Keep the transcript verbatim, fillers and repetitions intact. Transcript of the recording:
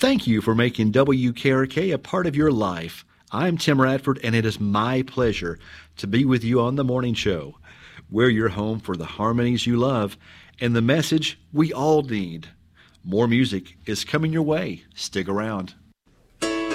Thank you for making W K R K a part of your life. I'm Tim Radford, and it is my pleasure to be with you on the morning show. We're your home for the harmonies you love and the message we all need. More music is coming your way. Stick around.